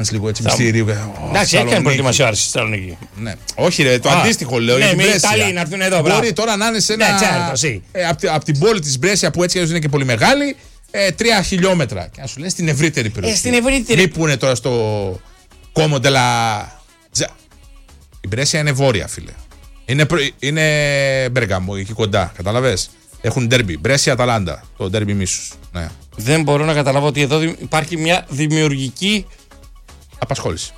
Λίγο έτσι μυστήριο. Εντάξει, έκανε προετοιμασία στη Θεσσαλονίκη. Ναι. Όχι, ρε, το αντίστοιχο λέω. Ναι, με Ιταλοί να έρθουν εδώ. Μπορεί τώρα να είναι σε ένα. Από την πόλη τη Μπρέσια που έτσι είναι και πολύ μεγάλη, 3 χιλιόμετρα. Και να σου λέει στην ευρύτερη περιοχή. Στην ευρύτερη. Μη που είναι τώρα στο Κόμοντελα. Η Μπρέσια είναι βόρεια, φίλε. Είναι Μπέργαμο, εκεί κοντά. Καταλαβες. Έχουν ντέρμπι. Μπρέσια Αταλάντα. Το ντέρμπι μίσους. Ναι. Δεν μπορώ να καταλάβω ότι εδώ υπάρχει μια δημιουργική απασχόληση.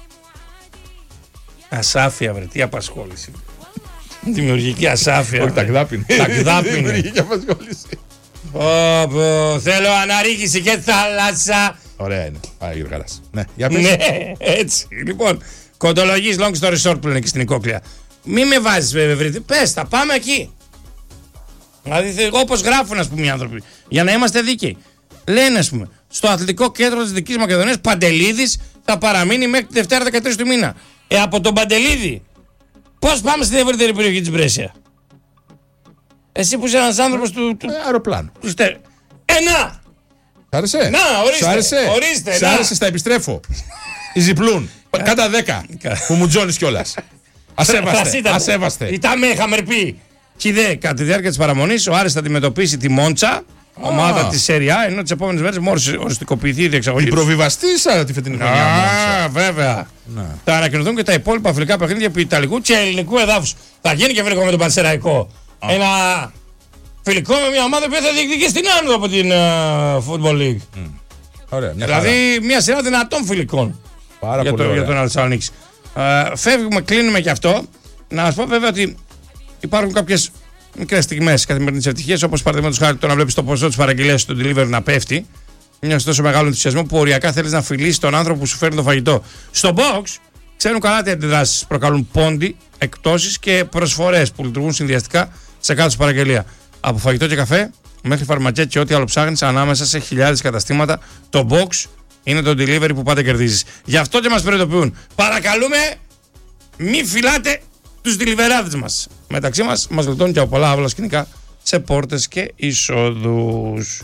Ασάφεια, βρε. Τι απασχόληση. Δημιουργική ασάφεια. Όχι, τακδάπινη. Δημιουργική απασχόληση. Θέλω αναρρίχηση και θάλασσα. Ωραία είναι. Πάρα Γιώργο Καράς. Ναι, για πες. Ναι, έτσι. Λοιπόν, κοντολογής long story short που λένε και στην Οικόκλεια. Μη με βάζεις βέβαια, πες, θα πάμε εκεί. Δηλαδή, όπως γράφουν, ας πούμε, οι άνθρωποι, για να είμαστε δίκαιοι. Λένε, ας πούμε, στο αθλητικό κέντρο της Δυτικής Μακεδονίας, Παντελίδης θα παραμείνει μέχρι τη Δευτέρα 13 του μήνα. Από τον Παντελίδη, πώς πάμε στην ευρύτερη περιοχή της Μπρέσια. Εσύ που είσαι ένας άνθρωπος του αεροπλάνου. Να! Σ' άρεσε? Να, ορίστε. Σ' άρεσε, στα επιστρέφω. Οι ζυπλούν. Κάτα 10. Που μου τζώνεις κιόλας. Ασέβαστε. Ητάμε, είχαμε πει. Κοίτα, κατά τη διάρκεια της παραμονής, ο Άρης θα αντιμετωπίσει τη Μόντσα, ομάδα της Σέρια A, ενώ τις επόμενες μέρες μόλις οριστικοποιηθεί η διεξαγωγή. Η προβιβαστήσα τη φετινή χρονιά. Βέβαια. Θα ανακοινωθούν και τα υπόλοιπα φιλικά παιχνίδια επί ιταλικού και ελληνικού εδάφους. Θα γίνει και φιλικό με τον Πανσεραϊκό. Ένα φιλικό με μια ομάδα που θα διεκδικήσει την άνοδο από την Football League. Δηλαδή μια σειρά δυνατών φιλικών για τον Θεσσαλονίκη. Φεύγουμε, κλείνουμε και αυτό. Να σας πω βέβαια ότι υπάρχουν κάποιες μικρές στιγμές καθημερινής ευτυχίας, όπως παραδείγματος χάρη το να βλέπεις το ποσό της παραγγελίας στο delivery να πέφτει. Μια τόσο μεγάλο ενθουσιασμό που οριακά θέλεις να φιλήσεις τον άνθρωπο που σου φέρνει το φαγητό. Στο box ξέρουν καλά τι αντιδράσεις προκαλούν πόντι, εκπτώσεις και προσφορές που λειτουργούν συνδυαστικά σε κάθε παραγγελία. Από φαγητό και καφέ μέχρι φαρμακεία και ό,τι άλλο ψάχνεις ανάμεσα σε χιλιάδες καταστήματα, το box είναι το delivery που πάντα κερδίζεις. Γι' αυτό και μας προειδοποιούν. Παρακαλούμε, μη φυλάτε τους deliverάδες μας. Μεταξύ μας γλιτώνουν και από πολλά άβολα σκηνικά σε πόρτες και εισόδους.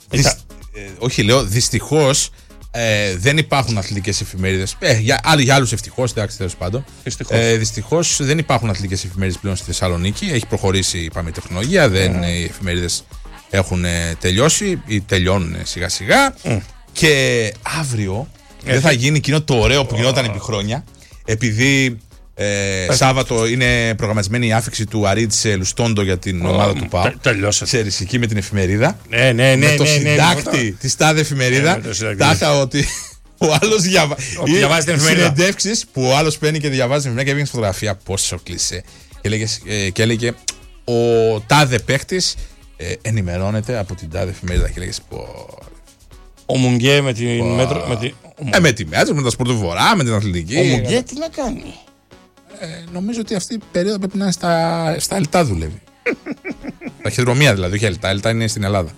Όχι, λέω, δυστυχώς δεν υπάρχουν αθλητικές εφημερίδες. Για άλλους ευτυχώς, εντάξει, τέλος πάντων. Δυστυχώς δεν υπάρχουν αθλητικές εφημερίδες πλέον στη Θεσσαλονίκη. Έχει προχωρήσει, είπαμε, η τεχνολογία. Οι εφημερίδες έχουν τελειώσει ή τελειώνουν σιγά σιγά. Και αύριο δεν θα γίνει εκείνο το ωραίο που γινόταν επί χρόνια. Επειδή Σάββατο είναι προγραμματισμένη η άφηξη του Αρίτς Λουστόντο για την ομάδα του ΠΑΟ. Ξέρεις, εκεί με την εφημερίδα. Με το συντάκτη της τάδε εφημερίδα. Τάχα ότι ο άλλος διαβάζει την εφημερίδα. Συνεντεύξεις που ο άλλος παίρνει και διαβάζει την εφημερίδα και έβγαινε φωτογραφία. Πόσο κλεισέ. Και έλεγε ο τάδε παίχτης ενημερώνεται από την τάδε εφημερίδα. Και έλεγε ο Μουγγέ με την μέτρο. Με τη μέτρο, με τα Σπορ του Βορρά, με την αθλητική. Ο Μουγγέ τι να κάνει. Νομίζω ότι αυτή η περίοδο πρέπει να είναι στα Ελτά δουλεύει. Ταχυδρομεία δηλαδή, όχι Ελτά. Ελτά είναι στην Ελλάδα.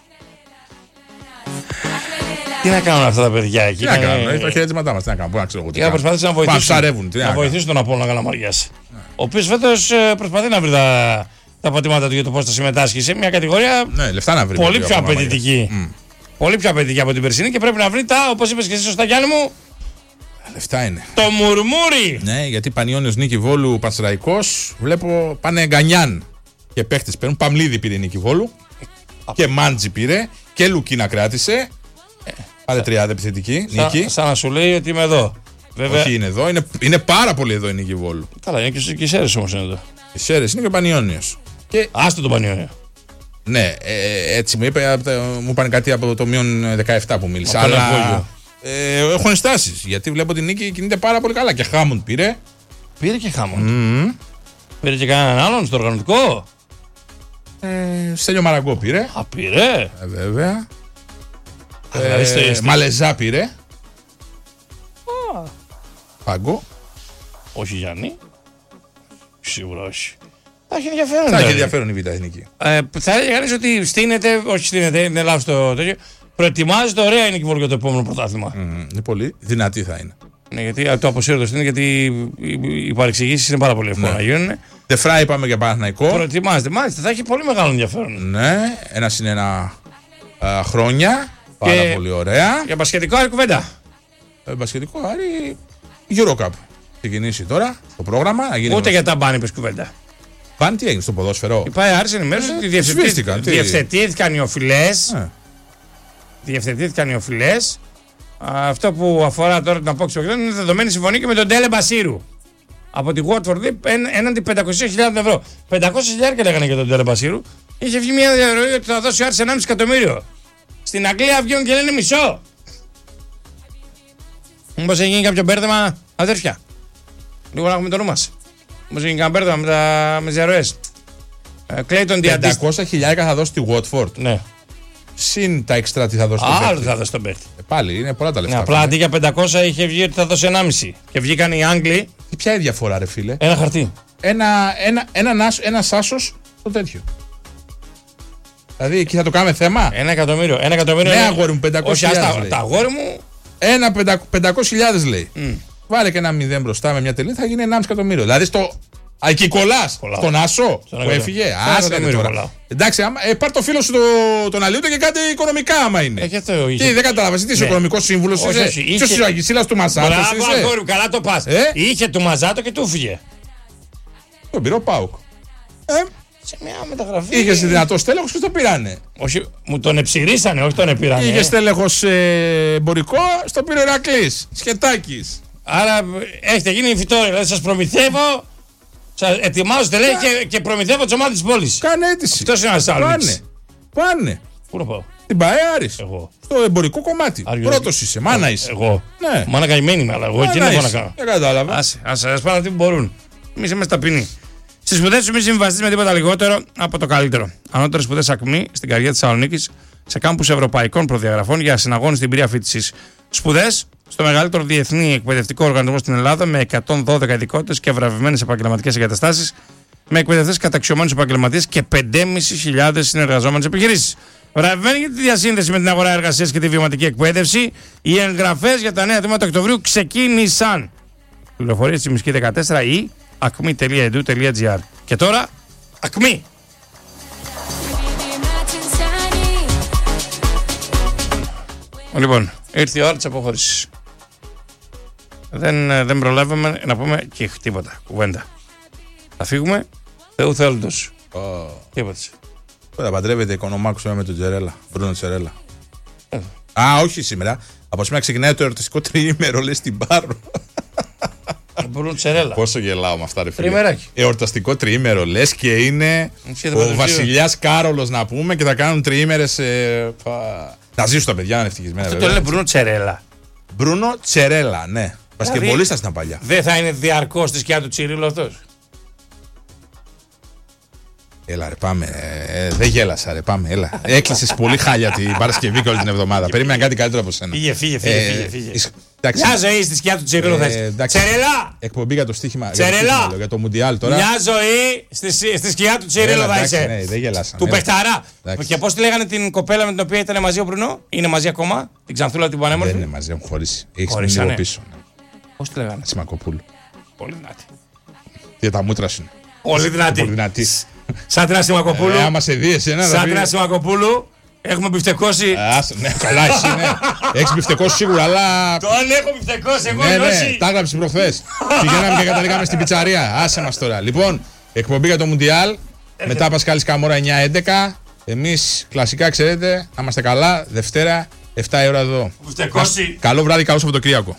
Τι να κάνουν αυτά τα παιδιά εκεί. Τι να κάνουν, τα χαιρετίσματά μας. Τι να κάνουν, πού να ξέρω εγώ. Να προσπαθήσουν να βοηθήσουν τον Απόλλωνα Καλαμαριάς. Ο οποίος φέτος προσπαθεί να βρει τα πατήματα του για το πώς θα συμμετάσχει σε μια κατηγορία πολύ πιο απαιτητική. Πολύ πιο απαιτητική από την περσινή και πρέπει να βρει όπως είπες και εσύ σωστά, Γιάννη μου. Λεφτά είναι. Το μουρμούρι! Ναι, γιατί Πανιώνιος Νίκη Βόλου Πανσεραϊκός, βλέπω πάνε Γκανιάν και παίχτες παίρνουν. Παμλίδη πήρε Νίκη Βόλου και Μάντζι πήρε και Λουκίνα κράτησε. Πάρε τριάδα επιθετική. Νίκη. Σαν να σου λέει ότι είμαι εδώ. Βέβαια. Όχι, είναι εδώ, είναι πάρα πολύ εδώ η Νίκη Βόλου. Καλά, είναι και οι Σέρες όμως είναι εδώ. Οι Σέρες είναι και ο Πανιώνιος. Άστο τον Πανιώνιο. Ναι, έτσι μου είπε, μου είπαν κάτι από το μείον 17 που μίλησα. Αλλά έχω ενστάσεις γιατί βλέπω ότι η Νίκη κινείται πάρα πολύ καλά. Και Χάμοντ πήρε. Πήρε και Χάμοντ. Πήρε και κανέναν άλλον στο οργανωτικό. Στέλιο Μαραγκό πήρε. Πήρε. Βέβαια. Μαλεζά πήρε. Πάγκο. Όχι Γιάννη. Σίγουρα όχι. Θα έχει ενδιαφέρον. Θα έχει ενδιαφέρον η Β' Εθνική. Θα έλεγε κανείς ότι στείνεται, όχι στείνεται, είναι λάθος το τέτοιο. Προετοιμάζεται ωραία η Νίκη Βόλου για το επόμενο πρωτάθλημα. Είναι πολύ δυνατή θα είναι. Ναι, γιατί το αποσύρω το γιατί οι παρεξηγήσεις είναι πάρα πολύ εύκολα να γίνουν. Δεφρά είπαμε για Παναθηναϊκό. Προετοιμάζεται, μάλιστα, θα έχει πολύ μεγάλο ενδιαφέρον. Ναι, ένα είναι χρόνια. Πάρα πολύ ωραία. Για μπασκετικό άλλη κουβέντα. μπασκετικό Άρη, Eurocup. Ξεκινήσει τώρα το πρόγραμμα. Ούτε για τα μπάνι πες κουβέντα. Πάνε τι έγινε στο ποδόσφαιρο. Πάει Άρης ενημέρωση ότι διευθετήθηκαν οι οφειλές. Διευθετήθηκαν οι οφειλές. Αυτό που αφορά τώρα την απόκτηση των είναι δεδομένη συμφωνία και με τον Ντέλε Μπασίρου. Από τη Watford έναντι 500.000 ευρώ. 500.000 λέγανε για τον Ντέλε Μπασίρου. Είχε βγει μια διαρροή ότι θα δώσει ο Άρης 1,5 εκατομμύριο. Στην Αγγλία βγαίνουν και λένε μισό. Μήπως έχει γίνει κάποιο μπέρδεμα, αδέρφια. Λίγο να έχουμε το νου μας. Μήπως έχει γίνει κάποιο μπέρδεμα με τις διαρροές. Κλέιτον Διαντίστοιχα. 500.000 θα δώσει τη Watford. Ναι. Συν τα εξτρά τι θα δώσει τον Άλλο θα δώσει τον παίκτη. Πάλι είναι πολλά τα λεφτά. Απλά αντί για 500 είχε βγει ότι θα δώσει 1,5. Και βγήκαν οι Άγγλοι. Ποια είναι η διαφορά, ρε φίλε? Ένα χαρτί. Ένα άσο στο τέτοιο. Δηλαδή εκεί θα το κάνουμε θέμα. 1 εκατομμύριο. 1 εκατομμύριο. Ναι, αγόρι μου, 500.000. Όχι, τα αγόρι μου. 500.000 λέει. Βάλε και ένα 0 μπροστά με μια τελεία, θα γίνει 1,5 εκατομμύριο. Δηλαδή εκεί κολλάς στον άσο που έφυγε. Άσε τώρα. Εντάξει, πάρ το φίλο σου τον Αλίουτο και κάντε οικονομικά άμα είναι. Τι δεν κατάλαβες, τι είσαι οικονομικός σύμβουλος είσαι? Ποιος είσαι ο Αγισίλας του Μαζάτο? Μπράβο, αγόρι, καλά το πας. Είχε του Μαζάτο και του φύγε. Τον πήρε ο ΠΑΟΚ. Σε μια μεταγραφή. Είχε δυνατό στέλεχος και το πήρανε. Όχι, μου τον εψηρίσανε, όχι τον επήρανε. Είχε στέλεχος εμπορικό, στο πήρε ο Ηρακλής Σχετάκης. Άρα έχετε γίνει φυτόρια, δηλαδή σας προμηθεύω. Σας ετοιμάζετε λέει και προμηθεύω τις ομάδες της πόλης. Κάνε αίτηση. Αυτός είναι ένας άλλος. Πάνε. Πού να πάω? Την ΠΑΕ Άρης. Εγώ. Στο εμπορικό κομμάτι. Πρώτος είσαι, μάνα είσαι. Εγώ. Ναι. Μάνα καημένη είμαι, αλλά εγώ εκεί δεν μπορώ να κάνω. Δεν κατάλαβα. Ας πάνε αυτοί που μπορούν. Εμείς είμαστε ταπεινοί. Στις σπουδές σου μη συμβαστείς με τίποτα λιγότερο από το καλύτερο. Ανώτερες σπουδές ΑΚΜΗ στην καρδιά της Θεσσαλονίκης, σε κάμπους ευρωπαϊκών προδιαγραφών για συναγώνιστη εμπειρία φοιτησής. Σπουδές στο μεγαλύτερο διεθνή εκπαιδευτικό οργανισμό στην Ελλάδα με 112 ειδικότητες και βραβευμένες επαγγελματικές εγκαταστάσεις, με εκπαιδευτές καταξιωμένους επαγγελματίες και 5.500 συνεργαζόμενες επιχειρήσεις. Βραβευμένοι για τη διασύνδεση με την αγορά εργασίας και τη βιωματική εκπαίδευση, οι εγγραφές για τα νέα τμήματα Οκτωβρίου ξεκίνησαν. Πληροφορίες στη Μισκή 14 ή acmi.edu.gr. Και τώρα, ΑΚΜΗ. Λοιπόν, ήρθε η ώρα της αποχώρησης. Δεν προλάβαμε να πούμε και τίποτα, κουβέντα. Θα φύγουμε, Θεού θέλοντος. Τίποτα. Θα παντρεύεται οικονομάκους με τον Τζερέλα, Μπρούνο Τζερέλα. Όχι σήμερα. Από σήμερα ξεκινάει το ερωτιστικό τριήμερο, λέει στην Πάρο. Μπρούνο Τζερέλα. Πόσο γελάω με αυτά, ρε φίλε. Τριμεράκι. Εορταστικό τριήμερο, λες και είναι ο βασιλιάς Κάρολος να πούμε και θα κάνουν τριήμερες. Να ζήσουν τα παιδιά να είναι ευτυχισμένα. Αυτό το λένε Μπρούνο Τζερέλα. Μπρούνο Τζερέλα, ναι. Μπασκετμπολίστας ήταν παλιά. Δεν θα είναι διαρκώς στη σκιά του Τσιρίλου αυτός? Έλα ρε πάμε, δεν γέλασα ρε πάμε, έλα. Έκλεισες πολύ χάλια την Παρασκευή και όλη την εβδομάδα. Περίμενα κάτι καλύτερο από σένα. Φύγε. Μια ζωή στη σκιά του Τσιρίλου θες. Τσερέλα! Εκπομπή για το στοίχημα, Τσερέλα! Για το Μουντιάλ τώρα. Μια ζωή στη σκιά του Τσιρίλου θα είσαι. Ναι, δεν γέλασα. Του παιχταρά. Και πώς τη λέγανε την κοπέλα με την οποία ήταν μαζί ο Μπρουνό? Είναι μαζί ακόμα? Την Ξανθούλα την πανέμορφη? Δεν είναι μαζί, έχουν χωρίσει. Έχεις λίγο πίσω. Πώς τη λέγανε? Σιμακοπούλου. Πολύ δυνατή. Για τα μούτρα σου. Πολύ δυνατή. Σαν την Ασημακοπούλου. Άμα σε δει εσένα. Σαν την Ασημακοπούλου έχουμε μπιφτεκώσει. Ναι, καλά, εσύ ναι. Έχεις μπιφτεκώσει σίγουρα, αλλά. Τον έχω μπιφτεκώσει, εγώ ναι, τα έγραψε προχθές. Πηγαίναμε και καταλήγαμε στην πιτσαρία. Άσε μας τώρα. Λοιπόν, εκπομπή για το Μουντιάλ. Μετά Πασχάλης Καμόρα 9-11. Εμείς κλασικά ξέρετε, να είμαστε καλά. Δευτέρα, 7 η ώρα εδώ. Καλό βράδυ, καλό Σαββατοκύριακο.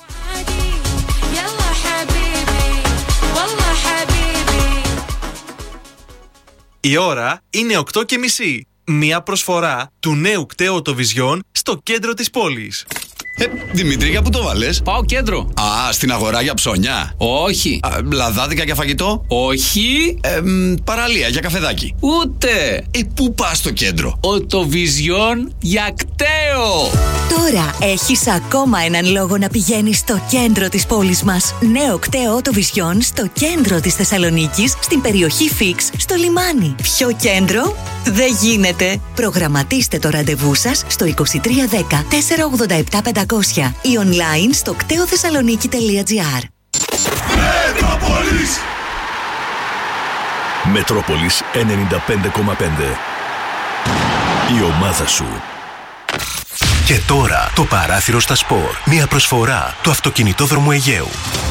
Η ώρα είναι 8:30. Μια προσφορά του νέου κταίου Οτοβιζιόν στο κέντρο της πόλης. Δημήτρη, για πού το βάλες? Πάω κέντρο. Στην αγορά για ψώνια. Όχι. Λαδάδικα για φαγητό. Όχι. Παραλία για καφεδάκι. Ούτε. Πού πας στο κέντρο? Οτοβιζιόν για κταίο. Τώρα έχεις ακόμα έναν λόγο να πηγαίνεις στο κέντρο της πόλης μας. Νέο κταίο Οτοβιζιόν στο κέντρο της Θεσσαλονίκης, στην περιοχή Φίξ, στο λιμάνι. Πιο κέντρο δεν γίνεται. Προγραμματίστε το ραντεβού σας στο 2310 487 500 ή online στο κτεοθεσσαλονίκη.gr. Μετρόπολης. Μετρόπολης 95,5. Η ομάδα σου. Και τώρα το παράθυρο στα σπορ. Μια προσφορά του Αυτοκινητόδρομου Αιγαίου.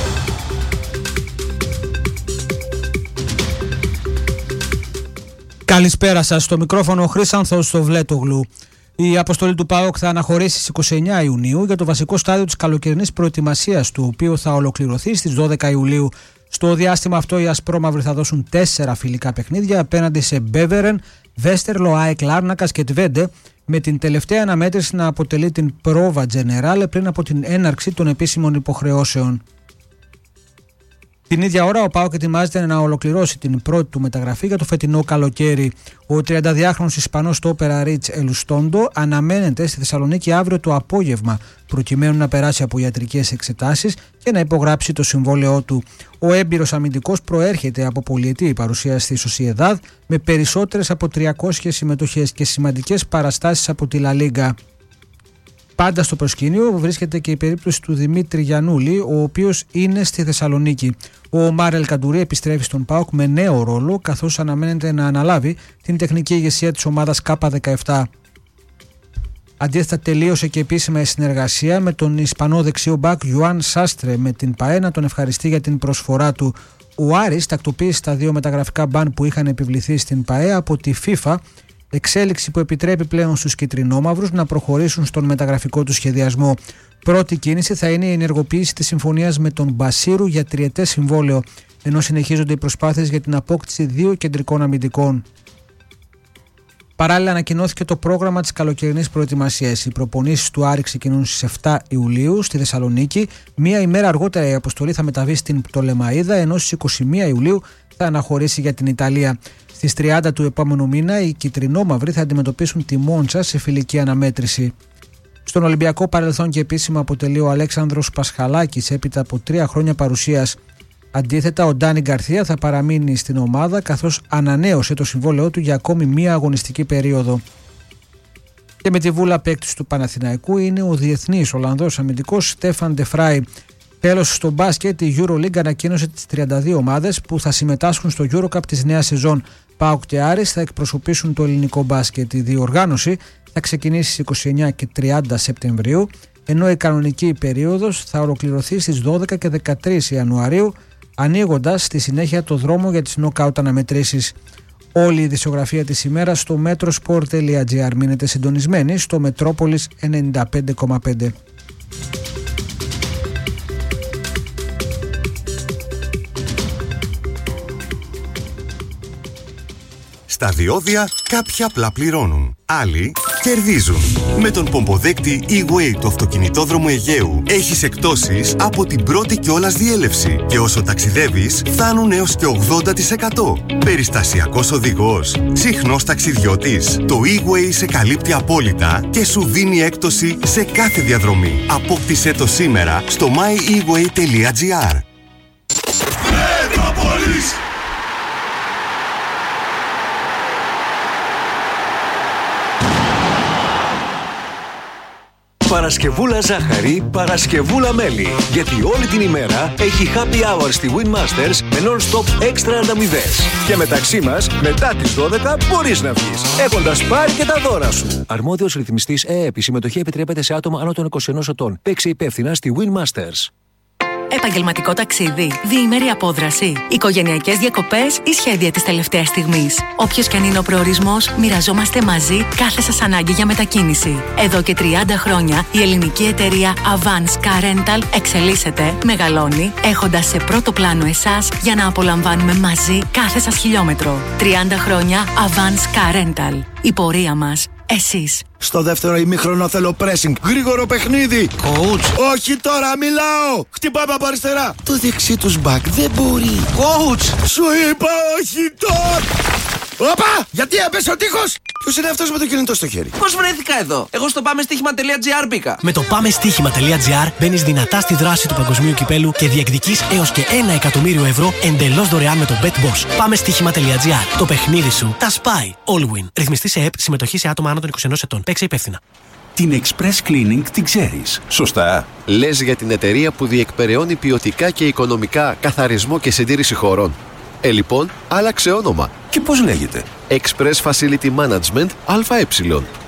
Καλησπέρα σας. Στο μικρόφωνο ο Χρύσανθος στο Βλέτογλου. Η αποστολή του ΠΑΟΚ θα αναχωρήσει στις 29 Ιουνίου για το βασικό στάδιο της καλοκαιρινής προετοιμασίας του, οποίο θα ολοκληρωθεί στις 12 Ιουλίου. Στο διάστημα αυτό οι ασπρόμαυροι θα δώσουν 4 φιλικά παιχνίδια απέναντι σε Μπέβερεν, Βέστερλο, ΑΕΚ Λάρνακας και Τβέντε, με την τελευταία αναμέτρηση να αποτελεί την πρόβα τζενεράλε πριν από την έναρξη των επίσημων υποχρεώσεων. Την ίδια ώρα ο ΠΑΟΚ ετοιμάζεται να ολοκληρώσει την πρώτη του μεταγραφή για το φετινό καλοκαίρι. Ο 32χρονος Ισπανός στόπερα Ριτς Ελουστόντο αναμένεται στη Θεσσαλονίκη αύριο το απόγευμα, προκειμένου να περάσει από ιατρικές εξετάσεις και να υπογράψει το συμβόλαιό του. Ο έμπειρος αμυντικός προέρχεται από πολυετή παρουσία στη Σοσιεδάδ, με περισσότερες από 300 συμμετοχές και σημαντικές παραστάσεις από τη Λα Λίγκα. Πάντα στο προσκήνιο βρίσκεται και η περίπτωση του Δημήτρη Γιαννούλη, ο οποίος είναι στη Θεσσαλονίκη. Ο Μάρελ Καντουρί επιστρέφει στον ΠΑΟΚ με νέο ρόλο, καθώς αναμένεται να αναλάβει την τεχνική ηγεσία της ομάδας K17. Αντίθετα, τελείωσε και επίσημα η συνεργασία με τον Ισπανό δεξιό μπακ Ιουάν Σάστρε με την ΠΑΕ να τον ευχαριστεί για την προσφορά του. Ο Άρης τακτοποίησε τα 2 μεταγραφικά μπαν που είχαν επιβληθεί στην ΠΑΕ από τη FIFA. Εξέλιξη που επιτρέπει πλέον στους κιτρινόμαυρους να προχωρήσουν στον μεταγραφικό του σχεδιασμό. Πρώτη κίνηση θα είναι η ενεργοποίηση της συμφωνίας με τον Μπασίρου για 3ετές συμβόλαιο, ενώ συνεχίζονται οι προσπάθειες για την απόκτηση 2 κεντρικών αμυντικών. Παράλληλα, ανακοινώθηκε το πρόγραμμα της καλοκαιρινής προετοιμασίας. Οι προπονήσεις του Άρη ξεκινούν στις 7 Ιουλίου στη Θεσσαλονίκη. Μία ημέρα αργότερα η αποστολή θα μεταβεί στην Πτολεμαΐδα, ενώ στις 21 Ιουλίου θα αναχωρήσει για την Ιταλία. Στις 30 του επόμενου μήνα οι κιτρινόμαυροι θα αντιμετωπίσουν τη Μόντσα σε φιλική αναμέτρηση. Στον Ολυμπιακό παρελθόν και επίσημα αποτελεί ο Αλέξανδρος Πασχαλάκης έπειτα από 3 χρόνια παρουσίας. Αντίθετα, ο Ντάνι Γκαρθία θα παραμείνει στην ομάδα, καθώς ανανέωσε το συμβόλαιό του για ακόμη μία αγωνιστική περίοδο. Και με τη βούλα παίκτης του Παναθηναϊκού είναι ο διεθνής Ολλανδός αμυντικός Στέφαν Ντεφράι. Τέλος, στο μπάσκετ, η EuroLeague ανακοίνωσε τις 32 ομάδες που θα συμμετάσχουν στο EuroCup της νέας σεζόν. ΠΑΟΚ και Άρης θα εκπροσωπήσουν το ελληνικό μπάσκετ. Η διοργάνωση θα ξεκινήσει στις 29 και 30 Σεπτεμβρίου, ενώ η κανονική περίοδος θα ολοκληρωθεί στις 12 και 13 Ιανουαρίου, ανοίγοντας στη συνέχεια το δρόμο για τις νοκάουτ αναμετρήσεις. Όλη η ειδησιογραφία της ημέρας στο metrosport.gr. Μείνετε συντονισμένοι στο Μετρόπολης 95,5. Στα διόδια κάποιοι απλά πληρώνουν, άλλοι κερδίζουν. Με τον πομποδέκτη E-Way του Αυτοκινητόδρομου Αιγαίου έχεις εκπτώσεις από την πρώτη κιόλας διέλευση και όσο ταξιδεύεις φτάνουν έως και 80%. Περιστασιακός οδηγός, συχνός ταξιδιώτης. Το E-Way σε καλύπτει απόλυτα και σου δίνει έκπτωση σε κάθε διαδρομή. Απόκτησέ το σήμερα στο myeWay.gr. Παρασκευούλα ζάχαρη, Παρασκευούλα μέλι. Γιατί όλη την ημέρα έχει happy hour στη Winmasters με non-stop έξτρα ανταμοιβές. Και μεταξύ μας, μετά τις 12 μπορείς να βγεις, έχοντας πάρει και τα δώρα σου. Αρμόδιος ρυθμιστής ΕΕΠ. Η συμμετοχή επιτρέπεται σε άτομα άνω των 21 ετών. Παίξε υπεύθυνα στη Winmasters. Επαγγελματικό ταξίδι, διήμερη απόδραση, οικογενειακές διακοπές ή σχέδια της τελευταίας στιγμής. Όποιος και αν είναι ο προορισμός, μοιραζόμαστε μαζί κάθε σας ανάγκη για μετακίνηση. Εδώ και 30 χρόνια η ελληνική εταιρεία Avance Car Rental εξελίσσεται, μεγαλώνει, έχοντας σε πρώτο πλάνο εσάς για να απολαμβάνουμε μαζί κάθε σας χιλιόμετρο. 30 χρόνια Avance Car Rental. Η πορεία μας. Εσείς. Στο δεύτερο ημίχρονο θέλω pressing. Γρήγορο παιχνίδι. Coach. Όχι τώρα, μιλάω. Χτυπάμε από αριστερά. Το δεξί τους μπακ δεν μπορεί. Coach. Σου είπα όχι τώρα. Όπα! Γιατί έπεσε ο τείχος! Ποιος είναι αυτός με το κινητό στο χέρι? Πώς βρέθηκα εδώ? Εγώ στο πάμεστοίχημα.gr μπήκα. Με το πάμεστοίχημα.gr μπαίνεις δυνατά στη δράση του παγκοσμίου κυπέλου και διεκδικείς έως και 1 εκατομμύριο ευρώ εντελώς δωρεάν με το BetBoss. Πάμεστοίχημα.gr. Το παιχνίδι σου τα σπάει. All win. Ρυθμιστή σε ΕΕΠ, συμμετοχή σε άτομα άνω των 21 ετών. Παίξε υπεύθυνα. Την Express Cleaning την ξέρεις, σωστά? Λες για την εταιρεία που διεκπεραιώνει ποιοτικά και οικονομικά καθαρισμό και συντήρηση χωρών. Λοιπόν, άλλαξε όνομα. Και πώς λέγεται? Express Facility Management ΑΕ.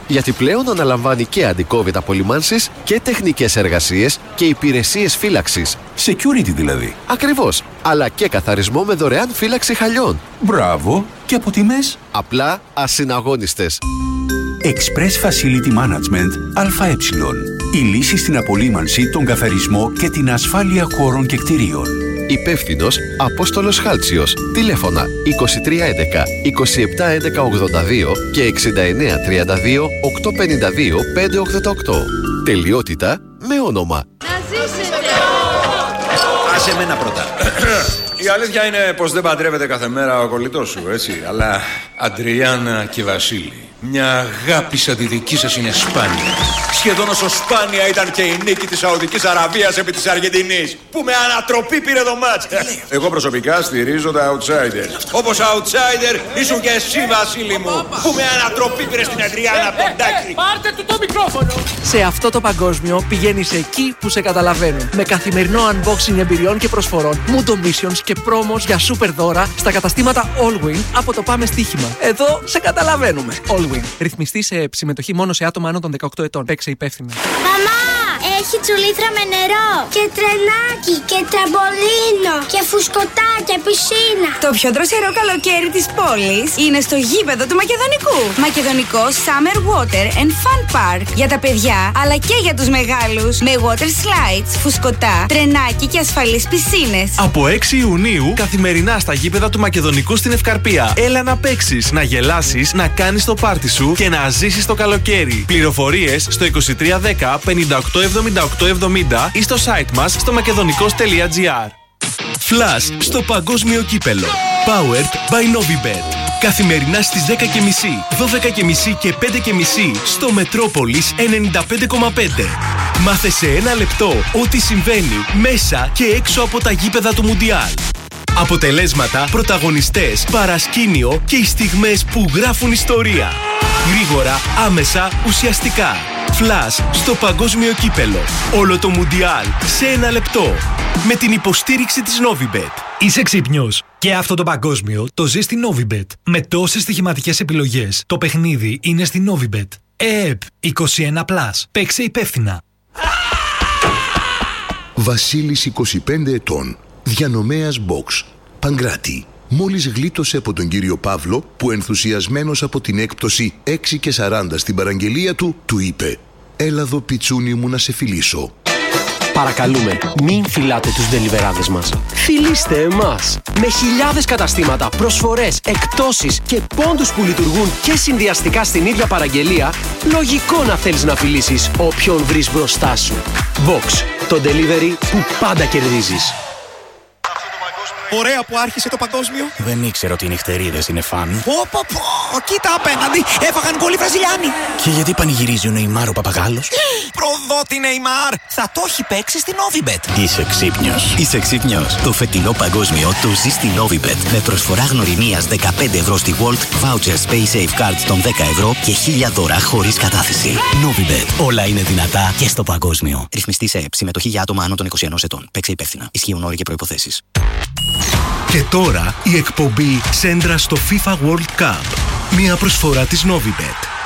Γιατί πλέον αναλαμβάνει και αντικόβιτ απολυμάνσεις και τεχνικές εργασίες και υπηρεσίες φύλαξης. Security δηλαδή. Ακριβώς. Αλλά και καθαρισμό με δωρεάν φύλαξη χαλιών. Μπράβο. Και από τιμές? Απλά ασυναγώνιστες. Express Facility Management ΑΕ. Η λύση στην απολύμανση, τον καθαρισμό και την ασφάλεια χώρων και κτηρίων. Υπεύθυνος Απόστολος Χάλτσιος. Τηλέφωνα 2311 271182 και 6932 852 588. Τελειότητα με όνομα. Άσε μένα πρώτα. Η αλήθεια είναι πως δεν παντρεύεται κάθε μέρα ο κολλητός σου, έτσι. Αλλά Αντριάννα και Βασίλη, μια αγάπη σαν τη δική σας είναι σπάνια. Σχεδόν όσο σπάνια ήταν και η νίκη της Σαουδικής Αραβίας επί της Αργεντινής, που με ανατροπή πήρε το μάτς. Εγώ προσωπικά στηρίζω τα outsiders. Όπως outsider ήσουν και εσύ, Βασίλη μου, που με ανατροπή πήρε στην Αντριάννα από τον Τάκη. Πάρτε του το μικρόφωνο. Σε αυτό το παγκόσμιο πηγαίνεις εκεί που σε καταλαβαίνουν. Με καθημερινό unboxing εμπειριών και προσφορών, Mundo Missions και promos για super δώρα στα καταστήματα Allwin από το Πάμε Στοίχημα. Εδώ σε καταλαβαίνουμε. Allwin. Ρυθμιστή σε συμμετοχή μόνο σε άτομα άνω των 18 ετών. Παίξε υπεύθυνα. Μαμά, έχει τσουλήθρα με νερό και τρενάκι και τραμπολίνο και φουσκωτά και πισίνα. Το πιο δροσερό καλοκαίρι της πόλης είναι στο γήπεδο του Μακεδονικού. Μακεδονικό Summer Water and Fun Park. Για τα παιδιά αλλά και για τους μεγάλους. Με water slides, φουσκωτά, τρενάκι και ασφαλείς πισίνες. Από 6 Ιουνίου καθημερινά στα γήπεδα του Μακεδονικού στην Ευκαρπία. Έλα να παίξεις, να γελάσεις, να κάνεις το πάρτι σου και να ζήσεις το καλοκαίρι. Πληροφορίες στο 2310 587870 ή στο site μας στο makedonικos.gr. Flash στο παγκόσμιο κύπελο. Powered by Novibet. Καθημερινά στις 10.30, 12.30 και 5.30 στο Metropolis 95,5. Μάθε σε ένα λεπτό ό,τι συμβαίνει μέσα και έξω από τα γήπεδα του Μουντιάλ. Αποτελέσματα, πρωταγωνιστές, παρασκήνιο και οι στιγμές που γράφουν ιστορία. Γρήγορα, άμεσα, ουσιαστικά. Flash στο παγκόσμιο κύπελο. Όλο το Μουντιάλ σε ένα λεπτό. Με την υποστήριξη της Novibet. Είσαι ξύπνιος. Και αυτό το παγκόσμιο το ζει στη Novibet. Με τόσες στοιχηματικές επιλογές, το παιχνίδι είναι στη Novibet. ΕΕΠ 21+. Παίξε υπεύθυνα. Βασίλης 25 ετών. Διανομέας Box. Παγκράτη. Μόλις γλίτωσε από τον κύριο Παύλο που ενθουσιασμένος από την έκπτωση 6,40 στην παραγγελία του είπε «Έλα εδώ πιτσούνι μου να σε φιλήσω». Παρακαλούμε, μην φιλάτε τους ντελιβεράδες μας. Φιλήστε εμάς. Με χιλιάδες καταστήματα, προσφορές, εκπτώσεις και πόντους που λειτουργούν και συνδυαστικά στην ίδια παραγγελία, λογικό να θέλεις να φιλήσεις όποιον βρεις μπροστά σου. Box, το delivery που πάντα κερδίζεις. Ωραία που άρχισε το παγκόσμιο. Δεν ήξερα ότι οι νυχτερίδες είναι φαν. Πω, κοίτα απέναντι, έφαγαν γκολ οι Βραζιλιάνοι. Και γιατί πανηγυρίζει ο Νεϊμάρ ο Παπαγάλος? Προδότη Νεϊμάρ, θα το έχει παίξει στη Novibet. Είσαι ξύπνιος. Είσαι ξύπνιος. Το φετινό παγκόσμιο το ζει στη Novibet. Με προσφορά γνωριμίας 15 ευρώ στη Volt, voucher Space Safe Cards των 10 ευρώ και 1000 δώρα χωρίς κατάθεση. Novibet. Όλα είναι δυνατά και στο παγκόσμιο. Ρυθμιστή σε ΕΕΠ. Συμμετοχή για άτομα άνω των 21 ετών. Παίξε υπεύθυνα. Ισχύουν όροι και προϋποθέσεις. Και τώρα η εκπομπή Σέντρα στο FIFA World Cup. Μια προσφορά της Novibet.